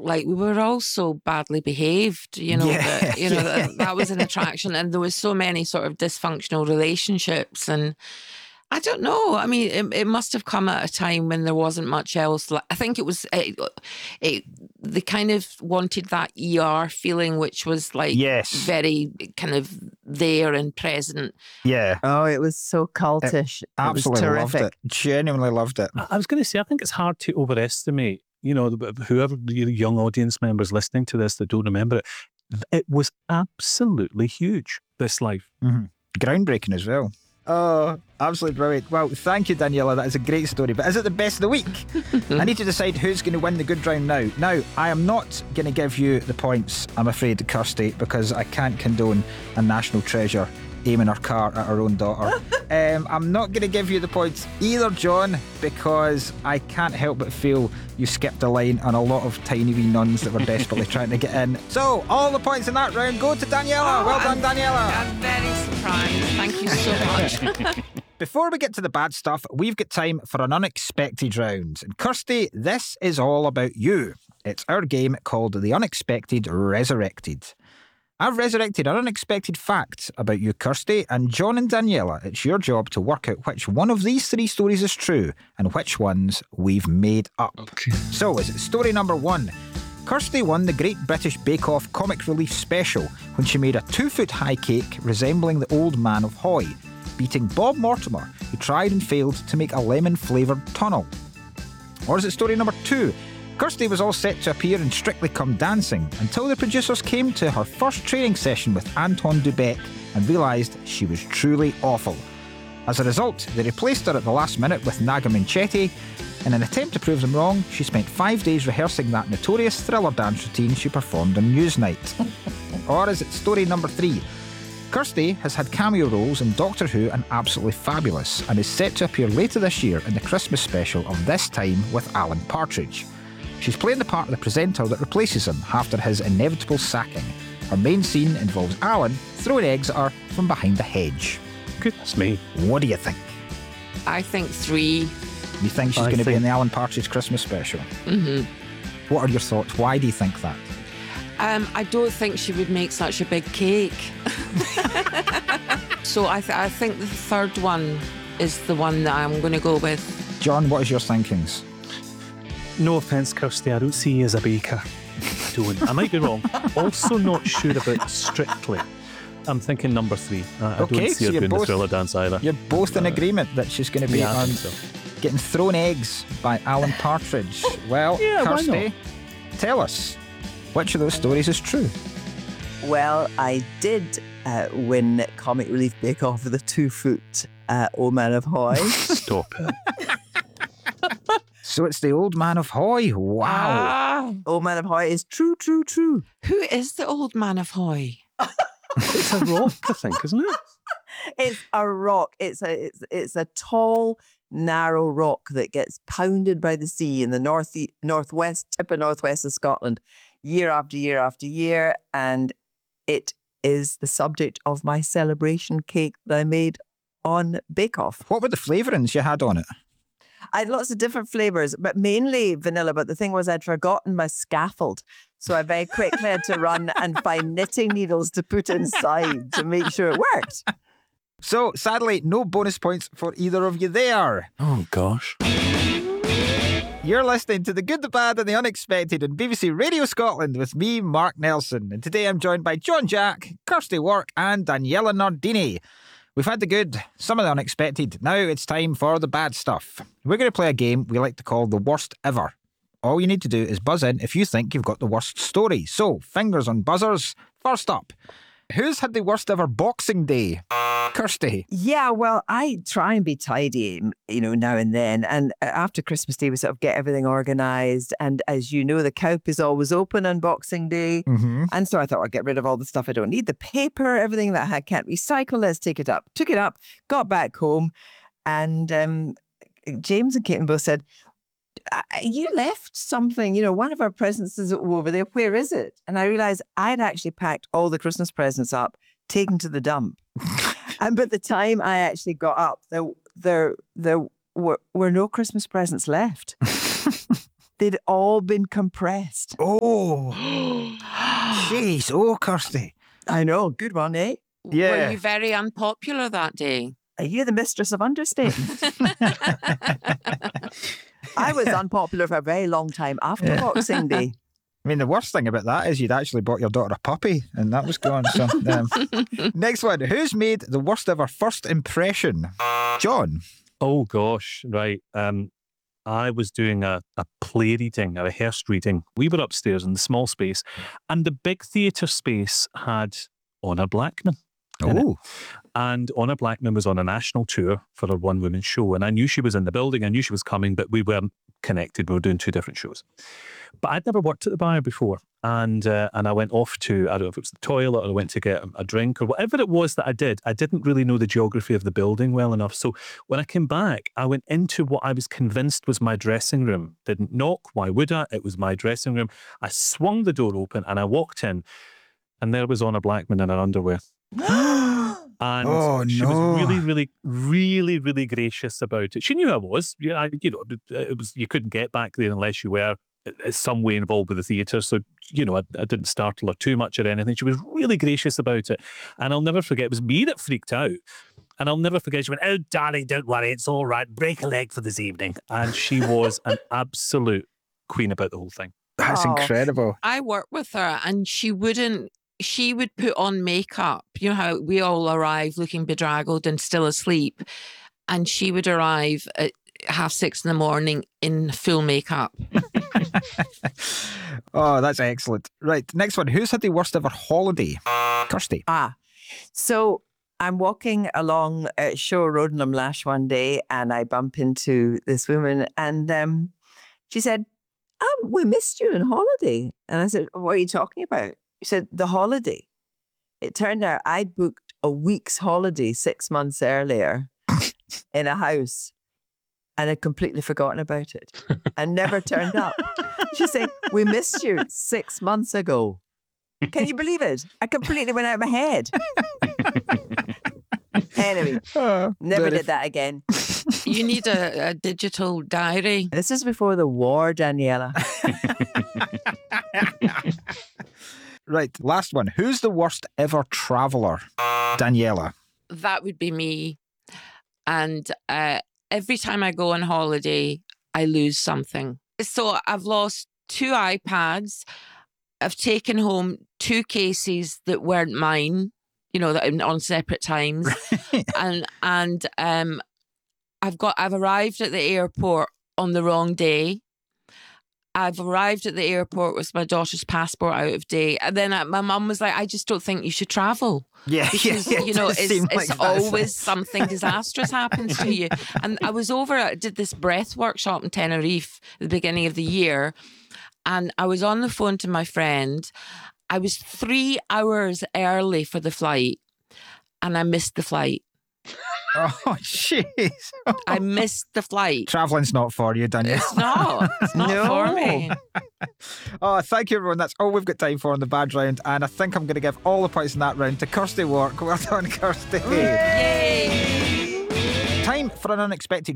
like we were all so badly behaved, that was an attraction, and there was so many sort of dysfunctional relationships, and I don't know. I mean, it must have come at a time when there wasn't much else. I think it was they kind of wanted that ER feeling, which was like very kind of there and present. Yeah. Oh, it was so cultish. Absolutely loved it. Genuinely loved it. I was going to say, I think it's hard to overestimate, whoever the young audience members listening to this that don't remember it, it was absolutely huge, this live. Mm-hmm. Groundbreaking as well. Oh, absolutely brilliant. Well, thank you, Daniela. That is a great story. But is it the best of the week? I need to decide who's going to win the good round now. Now, I am not going to give you the points, I'm afraid, Kirsty, because I can't condone a national treasure aiming her car at her own daughter. I'm not going to give you the points either, John, because I can't help but feel you skipped a line on a lot of tiny wee nuns that were desperately trying to get in. So, all the points in that round go to Daniela. Well done, Daniela. I'm very surprised. Thank you so much. Before we get to the bad stuff, we've got time for an unexpected round. And Kirsty, this is all about you. It's our game called The Unexpected Resurrected. I've resurrected an unexpected fact about you, Kirsty, and John and Daniela, it's your job to work out which one of these three stories is true and which ones we've made up. Okay. So, is it story number 1? Kirsty won the Great British Bake Off Comic Relief Special when she made a 2-foot high cake resembling the Old Man of Hoy, beating Bob Mortimer, who tried and failed to make a lemon-flavoured tunnel. Or is it story number 2? Kirsty was all set to appear in Strictly Come Dancing until the producers came to her first training session with Anton Dubek and realised she was truly awful. As a result, they replaced her at the last minute with Naga Munchetty. In an attempt to prove them wrong, she spent 5 days rehearsing that notorious Thriller dance routine she performed on Newsnight. Or is it story number 3? Kirsty has had cameo roles in Doctor Who and Absolutely Fabulous and is set to appear later this year in the Christmas special of This Time with Alan Partridge. She's playing the part of the presenter that replaces him after his inevitable sacking. Her main scene involves Alan throwing eggs at her from behind a hedge. Goodness me. What do you think? I think 3. You think she's going to be in the Alan Partridge Christmas special? Mm-hmm. What are your thoughts? Why do you think that? I don't think she would make such a big cake. So I think the third one is the one that I'm going to go with. John, what is your thinkings? No offence, Kirsty, I don't see you as a baker. I don't. I might be wrong. Also not sure about Strictly. I'm thinking number 3. I don't see her doing the Thriller dance either. You're both in agreement that she's going to be on getting thrown eggs by Alan Partridge. Well, Kirsty, tell us, which of those stories is true? Well, I did win Comic Relief Bake Off with a 2-foot Old Man of Hoy. Stop it. So it's the Old Man of Hoy. Wow. Old Man of Hoy is true. Who is the Old Man of Hoy? It's a rock, I think, isn't it? It's a rock. It's a tall, narrow rock that gets pounded by the sea in the northwest tip of northwest of Scotland year after year after year. And it is the subject of my celebration cake that I made on Bake Off. What were the flavourings you had on it? I had lots of different flavours, but mainly vanilla. But the thing was, I'd forgotten my scaffold. So I very quickly had to run and find knitting needles to put inside to make sure it worked. So, sadly, no bonus points for either of you there. Oh, gosh. You're listening to The Good, the Bad and the Unexpected on BBC Radio Scotland with me, Mark Nelson. And today I'm joined by John Jack, Kirsty Wark and Daniela Nardini. We've had the good, some of the unexpected. Now it's time for the bad stuff. We're going to play a game we like to call The Worst Ever. All you need to do is buzz in if you think you've got the worst story. So, fingers on buzzers. First up, who's had the worst ever Boxing Day? Kirsty. Yeah, well, I try and be tidy, now and then. And after Christmas Day, we sort of get everything organised. And as you know, the Cowp is always open on Boxing Day. Mm-hmm. And so I thought I'd get rid of all the stuff I don't need. The paper, everything that I can't recycle, let's take it up. Took it up, got back home. And James and Caitlin both said, you left something, one of our presents is over there. Where is it? And I realised I'd actually packed all the Christmas presents up, taken to the dump. And by the time I actually got up, there were no Christmas presents left. They'd all been compressed. Oh, jeez. Oh, Kirsty. I know. Good one, eh? Yeah. Were you very unpopular that day? Are you the mistress of understatement? I was unpopular for a very long time after Boxing Day. I mean, the worst thing about that is you'd actually bought your daughter a puppy, and that was gone. So, next one. Who's made the worst ever first impression? John. Oh, gosh. Right. I was doing a play reading, a rehearsed reading. We were upstairs in the small space, and the big theatre space had Honor Blackman. Oh. And Honor Blackman was on a national tour for a one-woman show, and I knew she was in the building. I knew she was coming, but we weren't connected. We were doing two different shows. But I'd never worked at the bar before, and I went off to, I don't know if it was the toilet or I went to get a drink or whatever it was that I did. I didn't really know the geography of the building well enough. So when I came back, I went into what I was convinced was my dressing room. Didn't knock. Why would I? It was my dressing room. I swung the door open and I walked in, and there was Honor Blackman in her underwear. And she was really, really, really, really gracious about it. She knew I was. It was, you couldn't get back there unless you were some way involved with the theatre. So, I didn't startle her too much or anything. She was really gracious about it. And I'll never forget, it was me that freaked out. And I'll never forget, she went, "Oh, darling, don't worry, it's all right. Break a leg for this evening." And she was an absolute queen about the whole thing. That's incredible. I worked with her, and she would put on makeup. You know how we all arrive looking bedraggled and still asleep. And she would arrive at 6:30 in the morning in full makeup. Oh, that's excellent. Right, next one. Who's had the worst ever holiday? Kirsty. So I'm walking along Show Road in Umlash one day, and I bump into this woman, and she said, "We missed you on holiday." And I said, "What are you talking about?" She said, "The holiday." It turned out I'd booked a week's holiday 6 months earlier in a house, and I'd completely forgotten about it and never turned up. She said, "We missed you 6 months ago." Can you believe it? I completely went out of my head. Anyway, never did that again. You need a digital diary. This is before the war, Daniela. Right, last one. Who's the worst ever traveller? Daniela. That would be me. And every time I go on holiday, I lose something. So I've lost 2 iPads. I've taken home 2 cases that weren't mine, that on separate times. and I've arrived at the airport on the wrong day. I've arrived at the airport with my daughter's passport out of date. And then my mum was like, "I just don't think you should travel." Yeah, because, it's always something disastrous happens to you. And I was did this breath workshop in Tenerife at the beginning of the year. And I was on the phone to my friend. I was 3 hours early for the flight, and I missed the flight. Oh, jeez. I missed the flight. Travelling's not for you, Danielle. It's not. It's not for me. Oh, thank you, everyone. That's all we've got time for on the Bad Round. And I think I'm going to give all the points in that round to Kirsty Wark. Well done, Kirsty. Yay! Time for an unexpected